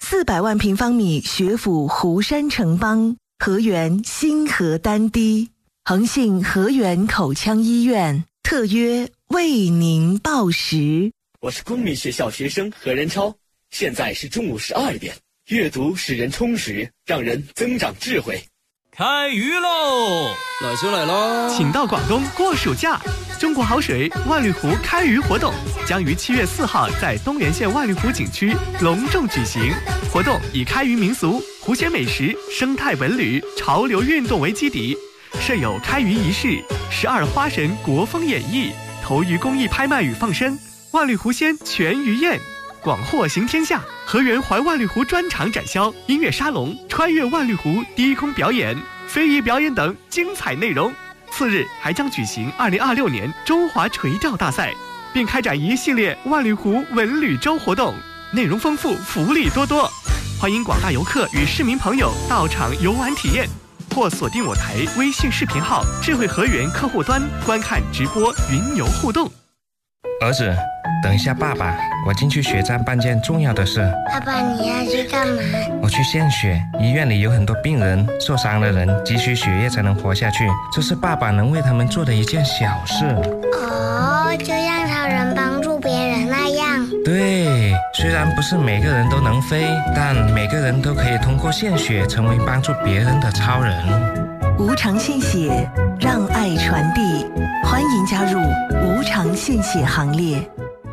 400万平方米学府湖山城邦，河源新河丹堤，恒信河源口腔医院特约为您报时。 我是公民学校学生何仁超，现在是中午12点。阅读使人充实，让人增长智慧。 开鱼喽！ 来就来喽！ 请到广东过暑假。中国好水万绿湖开鱼活动将于7月4号在东源县万绿湖景区隆重举行。活动以开渔民俗、湖鲜美食、生态文旅、潮流运动为基底，设有开渔仪式、12花神国风演绎、投鱼公益拍卖与放生、万绿湖鲜全鱼宴，广获行天下。河源怀万绿湖专场展销、音乐沙龙、穿越万绿湖低空表演、非遗表演等精彩内容。次日还将举行2026年中华垂钓大赛，并开展一系列万绿湖文旅周活动，内容丰富，福利多多。欢迎广大游客与市民朋友到场游玩体验，或锁定我台微信视频号智慧河源客户端观看直播云游互动。 儿子，等一下爸爸，我进去血站办件重要的事。 爸爸，你要去干嘛？ 我去献血，医院里有很多病人，受伤的人急需血液才能活下去，这是爸爸能为他们做的一件小事。 哦，就像超人帮助别人那样。 对，虽然不是每个人都能飞，但每个人都可以通过献血成为帮助别人的超人。 无偿献血，让爱传递，欢迎加入无偿献血行列。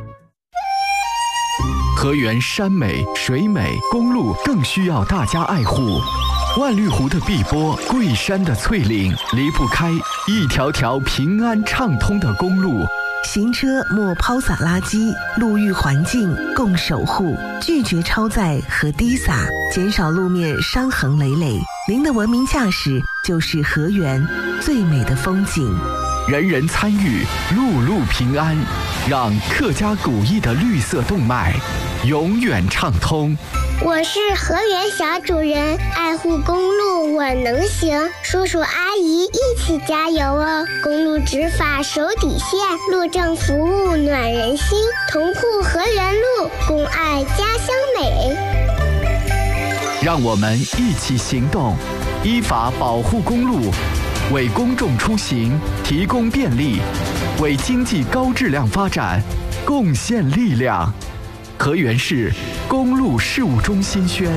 河源山美水美，公路更需要大家爱护。万绿湖的碧波，桂山的翠岭，离不开一条条平安畅通的公路。 行车莫抛洒垃圾，路域环境共守护，拒绝超载和滴洒，减少路面伤痕累累。您的文明驾驶就是河源最美的风景。 人人参与，路路平安，让客家古意的绿色动脉永远畅通。 我是河源小主人，爱护公路我能行，叔叔阿姨一起加油哦！公路执法手底线，路政服务暖人心，同护河源路，共爱家乡美。 让我们一起行动，依法保护公路，为公众出行提供便利，为经济高质量发展贡献力量。河源市公路事务中心宣。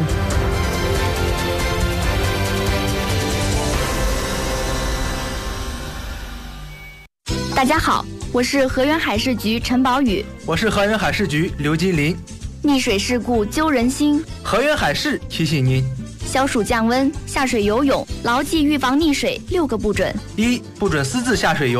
大家好，我是河源海事局陈宝宇。 我是河源海事局刘金林。 溺水事故揪人心， 河源海事提醒您： 消暑降温，下水游泳，牢记预防溺水6个不准。 1. 不准私自下水游